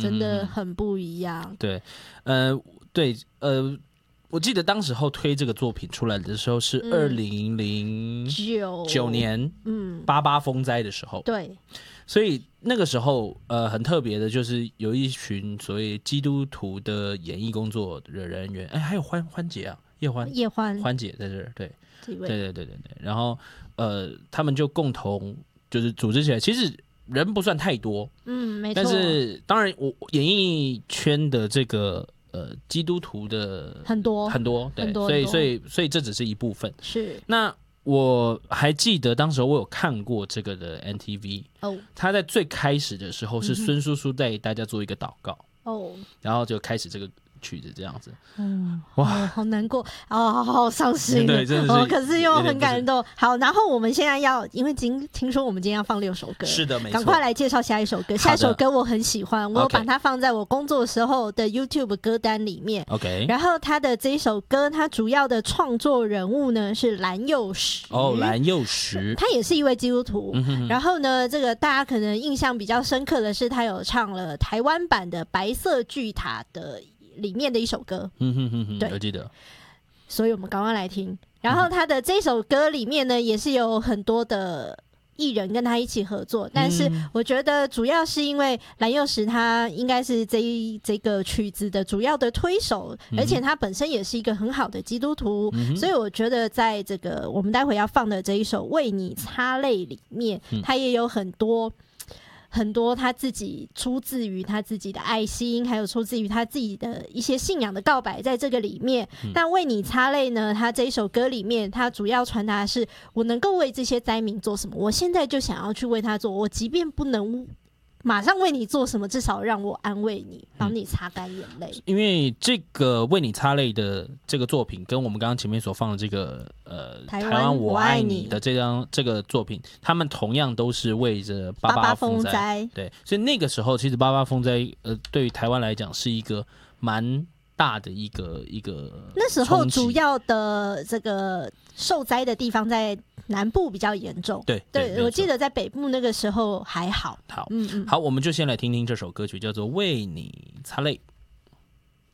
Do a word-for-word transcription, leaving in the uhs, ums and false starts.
真的很不一样。 对，呃，对，呃。我记得当时候推这个作品出来的时候是二零零九年，嗯，八八风灾的时候， 对， 所以那个时候呃很特别的就是有一群所谓基督徒的演艺工作的人员，哎，还有欢欢姐啊，叶欢叶欢欢姐在这儿，对，对对对对对，然后呃他们就共同就是组织起来，其实人不算太多， 嗯，没错， 但是当然我演艺圈的这个。呃，基督徒的很多很多，对， 很多所以所以所以这只是一部分。 是。 那我还记得当时我有看过这个的 N T V， 哦，他在最开始的时候是孙叔叔带大家做一个祷告，哦，然后就开始这个曲子这样子， 嗯，哇，哦、好难过哦，好伤心， 对，真的是、 哦，可是又很感动。好，然后我们现在要，因为今听说我们今天要放六首歌， 是的，没错， 赶快来介绍下一首歌。下一首歌我很喜欢，我有把它放在我工作时候的 YouTube 歌单里面。 OK， 然后他的这一首歌，他主要的创作人物呢是蓝又时。 哦，蓝又时， 他也是一位基督徒。嗯、然后呢，这个大家可能印象比较深刻的是，他有唱了台湾版的《白色巨塔》的。里面的一首歌， 嗯哼哼哼，对，我记得， 所以我们赶快来听。然后他的这首歌里面呢，也是有很多的艺人跟他一起合作，但是我觉得主要是因为蓝又时他应该是这一这个曲子的主要的推手，嗯、而且他本身也是一个很好的基督徒，嗯、所以我觉得在这个我们待会要放的这一首《为你擦泪》里面，嗯、他也有很多。很多他自己出自于他自己的爱心，还有出自于他自己的一些信仰的告白在这个里面。嗯、但为你擦泪呢，他这一首歌里面，他主要传达的是我能够为这些灾民做什么，我现在就想要去为他做，我即便不能马上为你做什么，至少让我安慰你，帮你擦干眼泪。 嗯、因为这个为你擦泪的这个作品，跟我们刚刚前面所放的这个呃台湾我爱你的这张这个作品，他们同样都是为着八八风灾。八八风灾对，所以那个时候其实八八风灾呃对于台湾来讲是一个蛮大的一个一个。 那时候主要的这个受灾的地方在南部比较严重， 对对, 对，我记得在北部那个时候还好。 好，嗯嗯，好，我们就先来听听这首歌曲，叫做《为你擦泪》。